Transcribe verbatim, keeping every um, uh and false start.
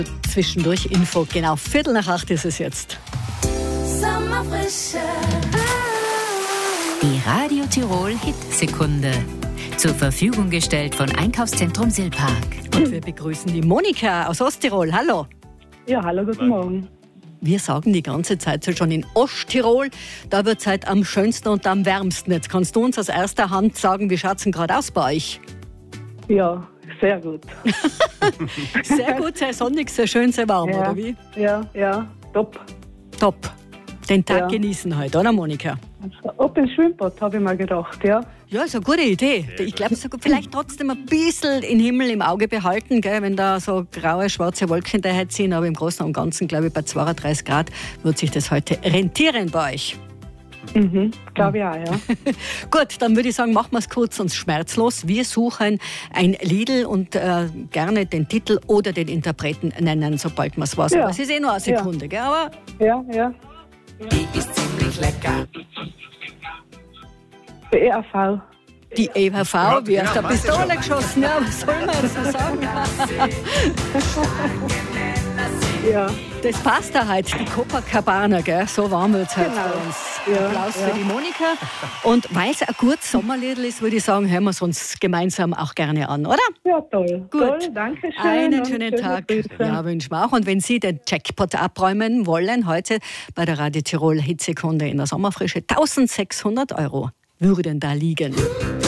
Zwischendurch Info, genau Viertel nach acht ist es jetzt. Sommerfrische. Die Radio Tirol Hitsekunde. Zur Verfügung gestellt von Einkaufszentrum Silpark. Und wir begrüßen die Monika aus Osttirol. Hallo. Ja, hallo, guten Morgen. Wir sagen die ganze Zeit so schon in Osttirol, da wird es halt am schönsten und am wärmsten. Jetzt kannst du uns aus erster Hand sagen, wie schaut es denn gerade aus bei euch? Ja, sehr gut. Sehr gut, sehr sonnig, sehr schön, sehr warm, Ja. oder wie? Ja, ja, top. Top. Den Tag Ja. genießen heute, oder Monika? Ob ins Schwimmbad, habe ich mir gedacht, ja. Ja, ist eine gute Idee. Ich glaube, so vielleicht trotzdem ein bisschen den Himmel im Auge behalten, gell, wenn da so graue, schwarze Wolken daherziehen. Aber im Großen und Ganzen, glaube ich, bei zweiunddreißig Grad wird sich das heute rentieren bei euch. Mhm, glaube ich auch, ja. Gut, dann würde ich sagen, machen wir es kurz und schmerzlos. Wir suchen ein Lied und äh, gerne den Titel oder den Interpreten nennen, sobald wir es weiß. Ja. Aber es ist eh nur eine Sekunde, gell? Aber Ja, ja. Die ist ziemlich lecker. Die E R V. die E W V, wie aus der genau, weiß ich Pistole schon. geschossen. Ja, was soll man jetzt noch sagen? Ja. Das passt da heute, die Copacabana, gell? So warm wird es heute Genau. bei uns. Ja, Applaus ja. für die Monika. Und weil es ein gutes Sommerlied ist, würde ich sagen, hören wir es uns gemeinsam auch gerne an, oder? Ja, toll. Gut. Toll, danke schön. Einen und schönen schöne Tag. Grüße. Ja, wünschen wir auch. Und wenn Sie den Jackpot abräumen wollen, heute bei der Radio Tirol Hitsekunde in der Sommerfrische, eintausendsechshundert Euro würden da liegen.